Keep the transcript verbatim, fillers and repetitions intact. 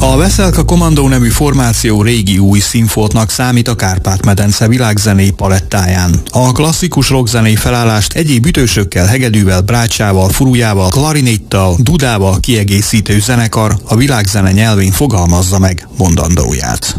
A Veszelka Kommandó nevű formáció régi új színfoltnak számít a Kárpát-medence világzenei palettáján. A klasszikus rockzenei felállást egyéb ütősökkel, hegedűvel, brácsával, furujával, klarinittal, dudával kiegészítő zenekar a világzene nyelvén fogalmazza meg mondandóját.